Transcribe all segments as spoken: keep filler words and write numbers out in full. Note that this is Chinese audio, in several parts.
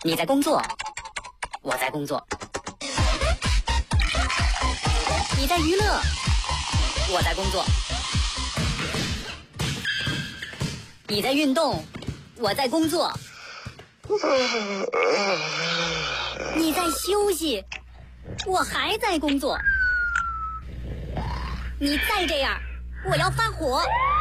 你在工作，我在工作；你在娱乐，我在工作；你在运动，我在工作；你在休息，我还在工作。你再这样，我要发火。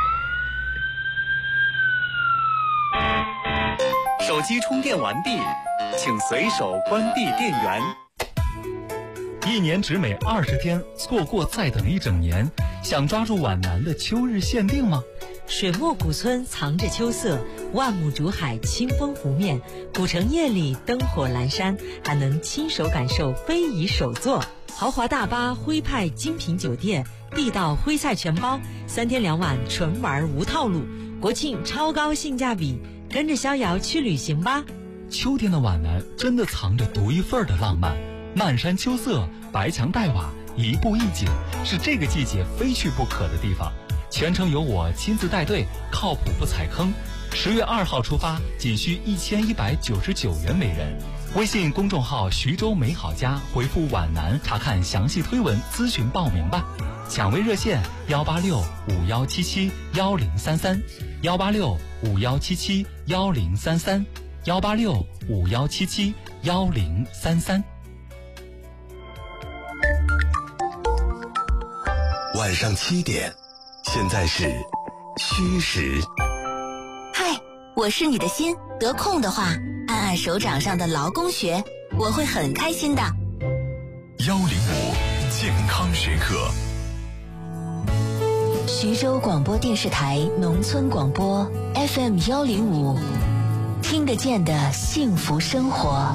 手机充电完毕，请随手关闭电源。 一年只美二十天，错过再等一整年。想抓住皖南的秋日限定吗？ 水墨古村藏着秋色，万木竹海，清风拂面。古城夜里灯火阑珊，还能亲手感受非遗手作。豪华大巴、徽派精品酒店、地道徽菜全包，三天两晚纯玩无套路。国庆超高性价比，跟着逍遥去旅行吧。 秋天的皖南真的藏着独一份的浪漫，漫山秋色，白墙黛瓦，一步一景，是这个季节非去不可的地方。全程由我亲自带队，靠谱不踩坑。十月二号出发，仅需一千一百九十九元每人。微信公众号徐州美好家回复皖南查看详细推文，咨询报名吧。抢位热线幺八六五幺七七幺零三三，幺八六五幺七七幺零三三，幺八六五幺七七幺零三三。 晚上七点，现在是虚实。 嗨，我是你的心，得空的话，按按手掌上的劳宫穴，我会很开心的。 幺零五健康学课。 徐州广播电视台农村广播 F M 幺零五，听得见的幸福生活。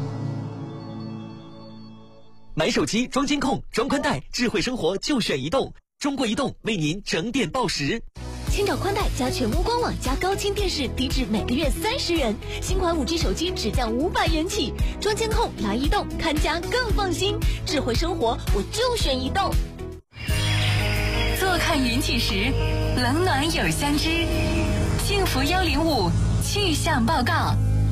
买手机装监控装宽带，智慧生活就选移动。中国移动为您整点报时。 千兆宽带加全屋官网加高清电视，低至每个月三十元。新款 五 G 手机只降五百元起。装监控来移动，看家更放心。智慧生活我就选移动。 坐看云起时，冷暖有相知。幸福幺零五气象报告。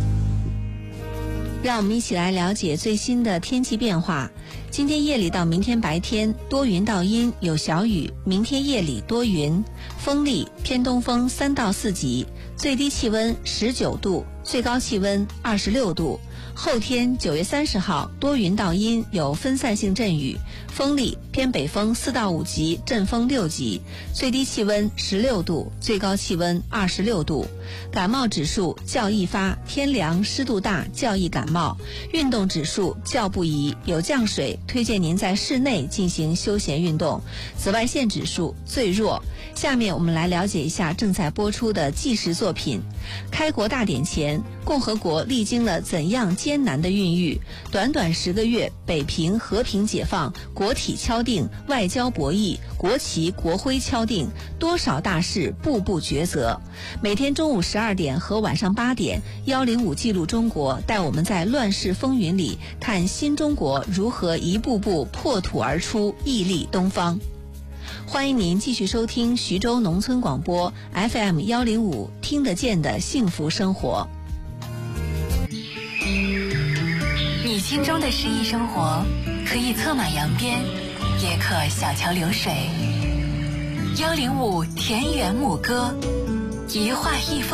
让我们一起来了解最新的天气变化。今天夜里到明天白天多云到阴，有小雨，明天夜里多云，风力偏东风三到四级，最低气温十九度，最高气温二十六度。后天九月三十号多云到阴，有分散性阵雨，风力偏北风四到五级，阵风六级，最低气温十六度，最高气温二十六度。感冒指数较易发，天凉湿度大，较易感冒。运动指数较不宜，有降水，推荐您在室内进行休闲运动。紫外线指数最弱。下面我们来了解一下正在播出的纪实作品。开国大典前，共和国历经了怎样艰难的孕育？短短十个月，北平和平解放，国体敲定，外交博弈，国旗国徽敲定，多少大事步步抉择。每天中午十二点和晚上八点，幺零五记录中国带我们在乱世风云里看新中国如何一步步破土而出，屹立东方。欢迎您继续收听徐州农村广播 F M 幺零五，听得见的幸福生活。 你心中的诗意生活，可以策马扬鞭，也可小桥流水。幺零五田园牧歌，一画一风。